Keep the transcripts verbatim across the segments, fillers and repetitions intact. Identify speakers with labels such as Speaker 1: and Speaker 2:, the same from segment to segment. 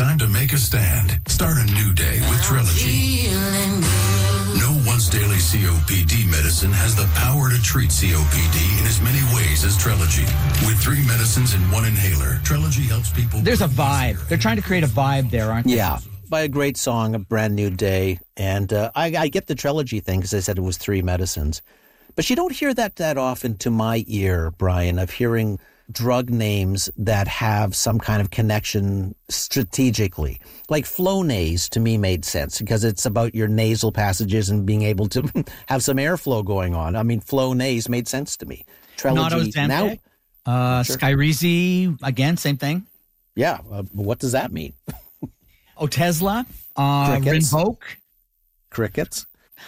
Speaker 1: time to make a stand. Start a new day with Trilogy. No once daily C O P D medicine has the power to treat C O P D in as many ways as Trilogy. With three medicines in one inhaler, Trilogy helps people...
Speaker 2: There's a vibe. They're trying to create a vibe there, aren't they?
Speaker 3: Yeah. By a great song, A Brand New Day. And uh, I, I get the Trilogy thing because I said it was three medicines. But you don't hear that that often to my ear, Brian, of hearing drug names that have some kind of connection strategically. Like Flonase to me made sense because it's about your nasal passages and being able to have some airflow going on. I mean, Flonase made sense to me.
Speaker 2: Trilogy now. Uh, sure. Skyrizi, again, same thing.
Speaker 3: Yeah. Uh, what does that mean?
Speaker 2: Otezla, uh, Rinvoq.
Speaker 3: Crickets.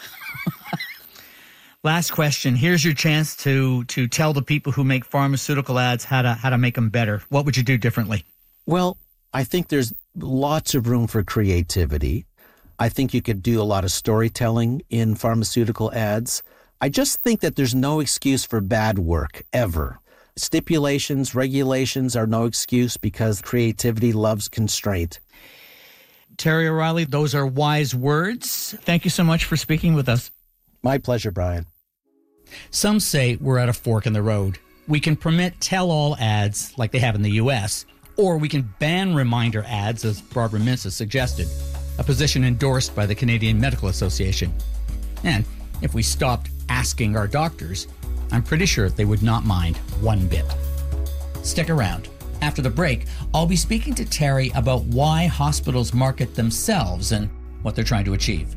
Speaker 2: Last question. Here's your chance to to tell the people who make pharmaceutical ads how to how to make them better. What would you do differently?
Speaker 3: Well, I think there's lots of room for creativity. I think you could do a lot of storytelling in pharmaceutical ads. I just think that there's no excuse for bad work, ever. Stipulations, regulations are no excuse because creativity loves constraint.
Speaker 2: Terry O'Reilly, those are wise words. Thank you so much for speaking with us.
Speaker 3: My pleasure, Brian.
Speaker 2: Some say we're at a fork in the road. We can permit tell-all ads like they have in the U S, or we can ban reminder ads, as Barbara Mintz has suggested, a position endorsed by the Canadian Medical Association. And if we stopped asking our doctors, I'm pretty sure they would not mind one bit. Stick around. After the break, I'll be speaking to Terry about why hospitals market themselves and what they're trying to achieve.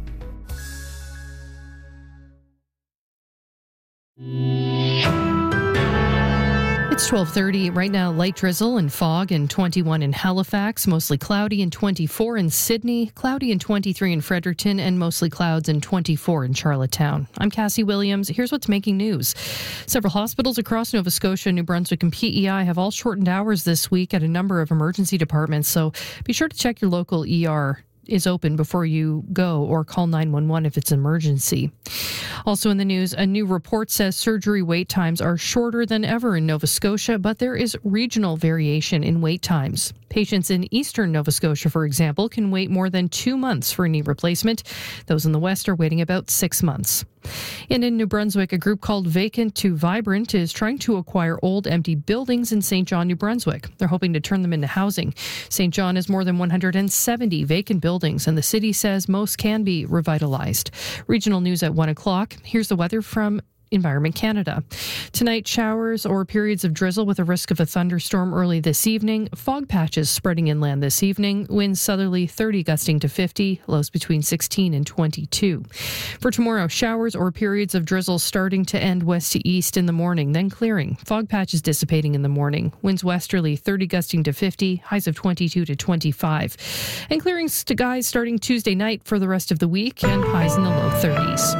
Speaker 4: It's twelve thirty. Right now, light drizzle and fog and twenty-one in Halifax, mostly cloudy and twenty-four in Sydney, cloudy and twenty-three in Fredericton, and mostly clouds and twenty-four in Charlottetown. I'm Cassie Williams. Here's what's making news. Several hospitals across Nova Scotia, New Brunswick, and P E I have all shortened hours this week at a number of emergency departments, so be sure to check your local E R is open before you go, or call nine one one if it's an emergency. Also in the news, a new report says surgery wait times are shorter than ever in Nova Scotia, but there is regional variation in wait times. Patients in eastern Nova Scotia, for example, can wait more than two months for a knee replacement. Those in the west are waiting about six months. And in New Brunswick, a group called Vacant to Vibrant is trying to acquire old, empty buildings in Saint John, New Brunswick. They're hoping to turn them into housing. Saint John has more than one hundred seventy vacant buildings, and the city says most can be revitalized. Regional news at one o'clock. Here's the weather from Environment Canada. Tonight, showers or periods of drizzle with a risk of a thunderstorm early this evening. Fog patches spreading inland this evening. Winds southerly thirty gusting to fifty. Lows between sixteen and twenty-two. For tomorrow, showers or periods of drizzle starting to end west to east in the morning, then clearing. Fog patches dissipating in the morning. Winds westerly thirty gusting to fifty. Highs of twenty-two to twenty-five. And clearing skies starting Tuesday night for the rest of the week, and highs in the low thirties.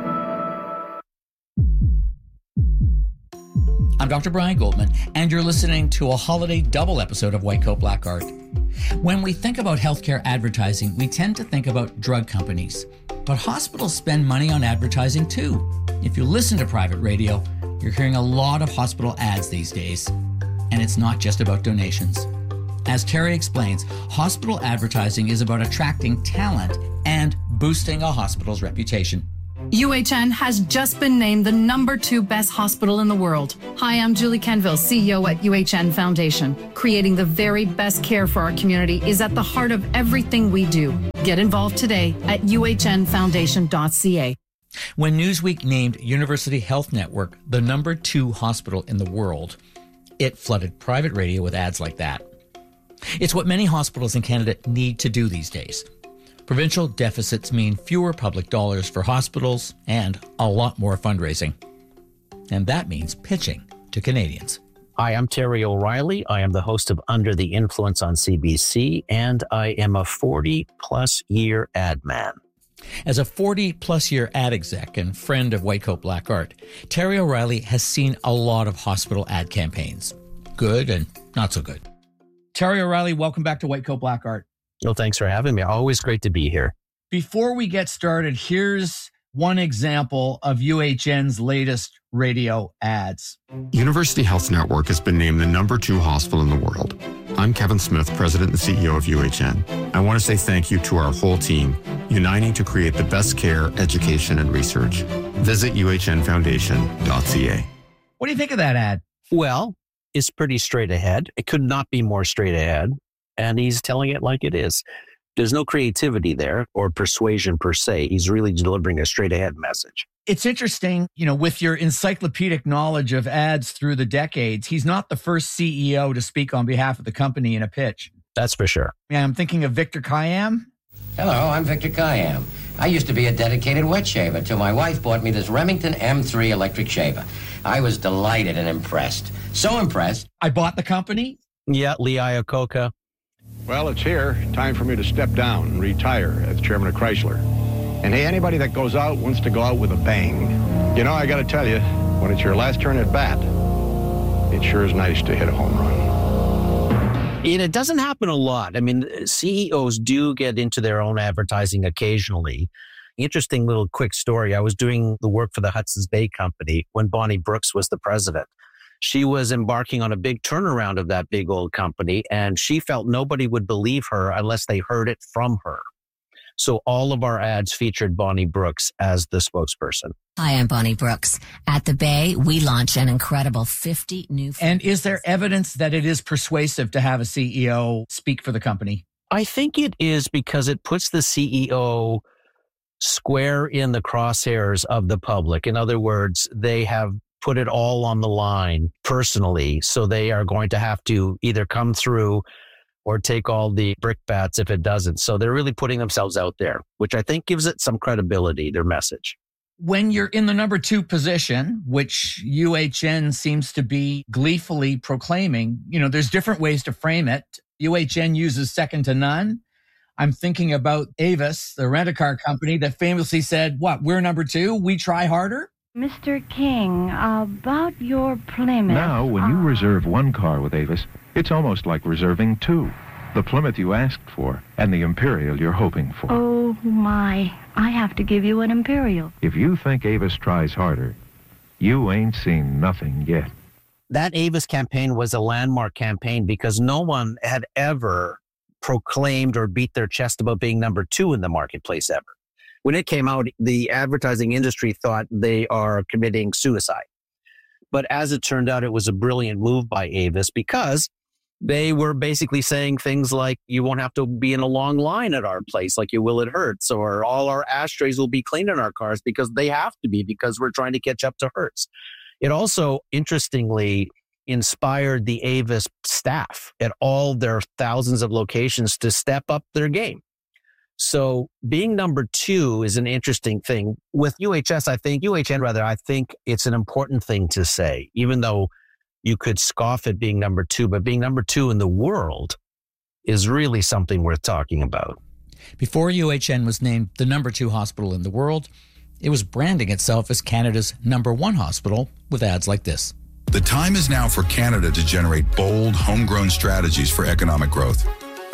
Speaker 2: I'm Doctor Brian Goldman, and you're listening to a holiday double episode of White Coat Black Art. When we think about healthcare advertising, we tend to think about drug companies. But hospitals spend money on advertising too. If you listen to private radio, you're hearing a lot of hospital ads these days. And it's not just about donations. As Terry explains, hospital advertising is about attracting talent and boosting a hospital's reputation.
Speaker 5: U H N has just been named the number two best hospital in the world. Hi, I'm Julie Kenville, C E O at U H N Foundation. Creating the very best care for our community is at the heart of everything we do. Get involved today at u h n foundation dot c a.
Speaker 2: When Newsweek named University Health Network the number two hospital in the world, it flooded private radio with ads like that. It's what many hospitals in Canada need to do these days. Provincial deficits mean fewer public dollars for hospitals and a lot more fundraising. And that means pitching to Canadians.
Speaker 6: Hi, I'm Terry O'Reilly. I am the host of Under the Influence on C B C, and I am a forty-plus year ad man.
Speaker 2: As a forty-plus year ad exec and friend of White Coat Black Art, Terry O'Reilly has seen a lot of hospital ad campaigns. Good and not so good. Terry O'Reilly, welcome back to White Coat Black Art.
Speaker 6: Well, thanks for having me. Always great to be here.
Speaker 2: Before we get started, here's one example of U H N's latest radio ads.
Speaker 7: University Health Network has been named the number two hospital in the world. I'm Kevin Smith, President and C E O of U H N. I want to say thank you to our whole team, uniting to create the best care, education, and research. Visit U H N foundation dot C A.
Speaker 8: What do you think of that ad?
Speaker 6: Well, it's pretty straight ahead. It could not be more straight ahead. And he's telling it like it is. There's no creativity there or persuasion per se. He's really delivering a straight ahead message.
Speaker 8: It's interesting, you know, with your encyclopedic knowledge of ads through the decades, he's not the first C E O to speak on behalf of the company in a pitch.
Speaker 6: That's for sure.
Speaker 8: Yeah, I'm thinking of Victor Kiam.
Speaker 9: Hello, I'm Victor Kiam. I used to be a dedicated wet shaver until my wife bought me this Remington M three electric shaver. I was delighted and impressed. So impressed.
Speaker 8: I bought the company.
Speaker 6: Yeah, Lee Iacocca.
Speaker 10: Well, it's here. Time for me to step down and retire as chairman of Chrysler. And hey, anybody that goes out wants to go out with a bang. You know, I got to tell you, when it's your last turn at bat, it sure is nice to hit a home run.
Speaker 6: And it doesn't happen a lot. I mean, C E Os do get into their own advertising occasionally. Interesting little quick story. I was doing the work for the Hudson's Bay Company when Bonnie Brooks was the president. She was embarking on a big turnaround of that big old company, and she felt nobody would believe her unless they heard it from her. So all of our ads featured Bonnie Brooks as the spokesperson.
Speaker 11: Hi, I'm Bonnie Brooks. At the Bay, we launch an incredible fifty new...
Speaker 8: And is there evidence that it is persuasive to have a C E O speak for the company?
Speaker 6: I think it is because it puts the C E O square in the crosshairs of the public. In other words, they have put it all on the line personally. So they are going to have to either come through or take all the brickbats if it doesn't. So they're really putting themselves out there, which I think gives it some credibility, their message.
Speaker 8: When you're in the number two position, which U H N seems to be gleefully proclaiming, you know, there's different ways to frame it. U H N uses second to none. I'm thinking about Avis, the rent-a-car company that famously said, what, we're number two, we try harder?
Speaker 12: Mister King, about your Plymouth...
Speaker 13: Now, when you uh... reserve one car with Avis, it's almost like reserving two. The Plymouth you asked for and the Imperial you're hoping for.
Speaker 12: Oh, my. I have to give you an Imperial.
Speaker 13: If you think Avis tries harder, you ain't seen nothing yet.
Speaker 6: That Avis campaign was a landmark campaign because no one had ever proclaimed or beat their chest about being number two in the marketplace ever. When it came out, the advertising industry thought they are committing suicide. But as it turned out, it was a brilliant move by Avis because they were basically saying things like, you won't have to be in a long line at our place like you will at Hertz, or all our ashtrays will be clean in our cars because they have to be because we're trying to catch up to Hertz. It also, interestingly, inspired the Avis staff at all their thousands of locations to step up their game. So being number two is an interesting thing. With U H S, I think, U H N rather, I think it's an important thing to say, even though you could scoff at being number two, but being number two in the world is really something worth talking about.
Speaker 2: Before U H N was named the number two hospital in the world, it was branding itself as Canada's number one hospital with ads like this.
Speaker 1: The time is now for Canada to generate bold, homegrown strategies for economic growth.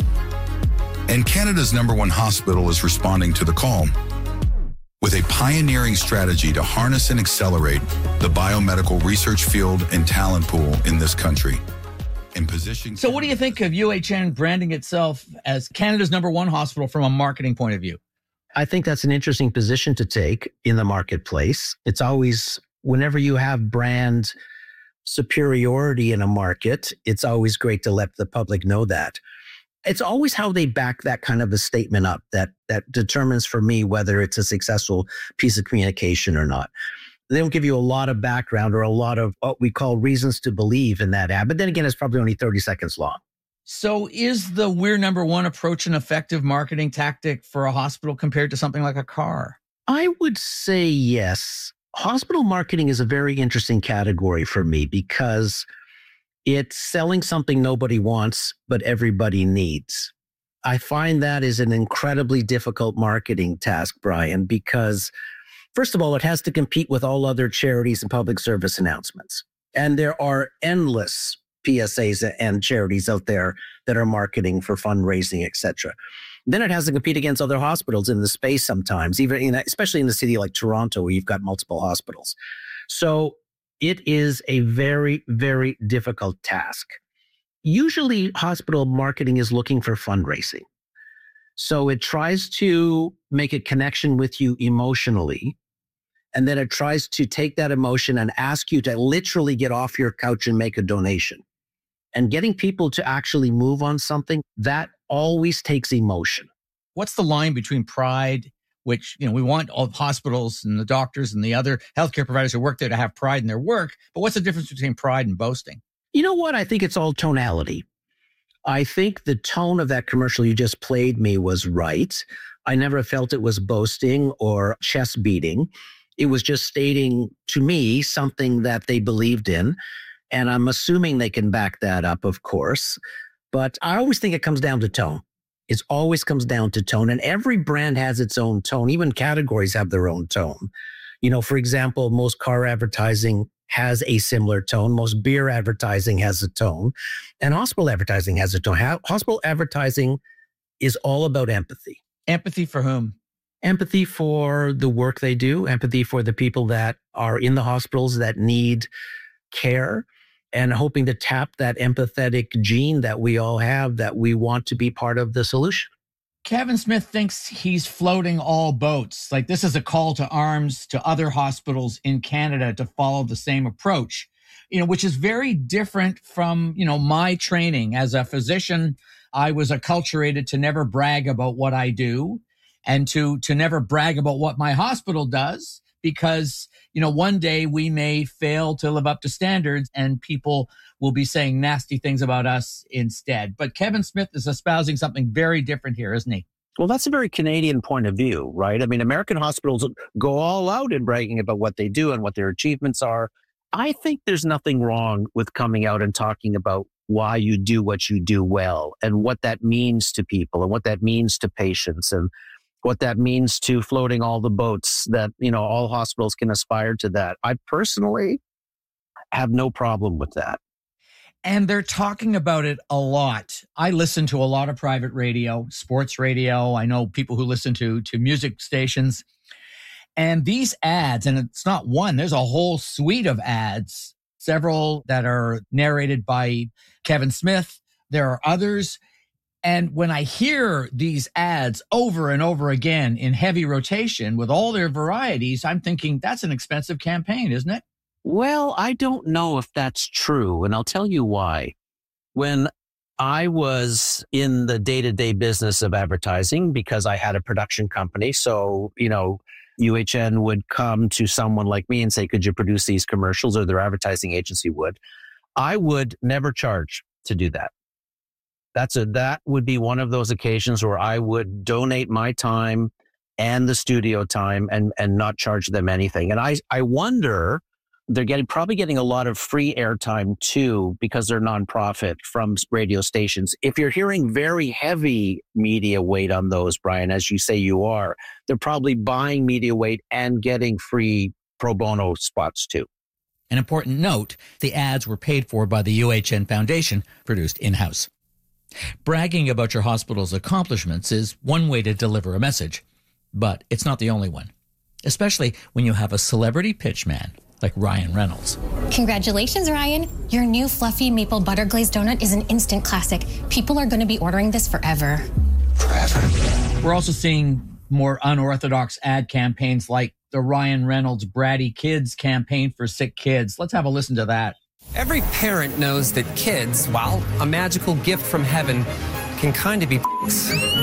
Speaker 1: And Canada's number one hospital is responding to the call with a pioneering strategy to harness and accelerate the biomedical research field and talent pool in this country. In position.
Speaker 8: So what do you think of U H N branding itself as Canada's number one hospital from a marketing point of view?
Speaker 6: I think that's an interesting position to take in the marketplace. It's always, whenever you have brand superiority in a market, it's always great to let the public know that. It's always how they back that kind of a statement up that that determines for me whether it's a successful piece of communication or not. They don't give you a lot of background or a lot of what we call reasons to believe in that ad. But then again, it's probably only thirty seconds long.
Speaker 8: So is the we're number one approach an effective marketing tactic for a hospital compared to something like a car?
Speaker 6: I would say yes. Hospital marketing is a very interesting category for me because it's selling something nobody wants, but everybody needs. I find that is an incredibly difficult marketing task, Brian, because first of all, it has to compete with all other charities and public service announcements. And there are endless P S As and charities out there that are marketing for fundraising, et cetera. Then it has to compete against other hospitals in the space sometimes, even in, especially in a city like Toronto, where you've got multiple hospitals. So it is a very, very difficult task. usually hospital marketing is looking for fundraising. So it tries to make a connection with you emotionally. And then it tries to take that emotion and ask you to literally get off your couch and make a donation. And getting people to actually move on something, that always takes emotion.
Speaker 8: What's the line between pride, which, you know, we want all hospitals and the doctors and the other healthcare providers who work there to have pride in their work, but what's the difference between pride and boasting?
Speaker 6: You know what? I think it's all tonality. I think the tone of that commercial you just played me was right. I never felt it was boasting or chest beating. It was just stating to me something that they believed in. And I'm assuming they can back that up, of course. But I always think it comes down to tone. It always comes down to tone. And every brand has its own tone. Even categories have their own tone. You know, for example, most car advertising has a similar tone. Most beer advertising has a tone. And hospital advertising has a tone. Hospital advertising is all about empathy.
Speaker 8: Empathy for whom?
Speaker 6: Empathy for the work they do, empathy for the people that are in the hospitals that need care, and hoping to tap that empathetic gene that we all have, that we want to be part of the solution.
Speaker 8: Kevin Smith thinks he's floating all boats. Like this is a call to arms to other hospitals in Canada to follow the same approach, you know, which is very different from, you know, my training as a physician. I was acculturated to never brag about what I do. And to to never brag about what my hospital does, because, you know, one day we may fail to live up to standards and people will be saying nasty things about us instead. But Kevin Smith is espousing something very different here, isn't he?
Speaker 6: Well, that's a very Canadian point of view, right? I mean, American hospitals go all out in bragging about what they do and what their achievements are. I think there's nothing wrong with coming out and talking about why you do what you do well and what that means to people and what that means to patients and what that means to floating all the boats that, you know, all hospitals can aspire to that. I personally have no problem with that.
Speaker 8: And they're talking about it a lot. I listen to a lot of private radio, sports radio. I know people who listen to, to music stations. And these ads, and it's not one, there's a whole suite of ads, several that are narrated by Kevin Smith. There are others. And when I hear these ads over and over again in heavy rotation with all their varieties, I'm thinking that's an expensive campaign, isn't it?
Speaker 6: Well, I don't know if that's true, and I'll tell you why. When I was in the day-to-day business of advertising, because I had a production company, so, you know, U H N would come to someone like me and say, could you produce these commercials, or their advertising agency would. I would never charge to do that. That's a, that would be one of those occasions where I would donate my time and the studio time and, and not charge them anything. And I, I wonder, they're getting, probably getting a lot of free airtime too, because they're nonprofit from radio stations. If you're hearing very heavy media weight on those, Brian, as you say you are, they're probably buying media weight and getting free pro bono spots too.
Speaker 2: An important note, the ads were paid for by the U H N Foundation, produced in-house. Bragging about your hospital's accomplishments is one way to deliver a message, but it's not the only one, especially when you have a celebrity pitchman like Ryan Reynolds.
Speaker 14: Congratulations, Ryan. Your new fluffy maple butter glazed donut is an instant classic. People are going to be ordering this forever.
Speaker 8: Forever. We're also seeing more unorthodox ad campaigns like the Ryan Reynolds Bratty Kids campaign for sick kids. Let's have a listen to that.
Speaker 15: Every parent knows that kids, while a magical gift from heaven, can kind of be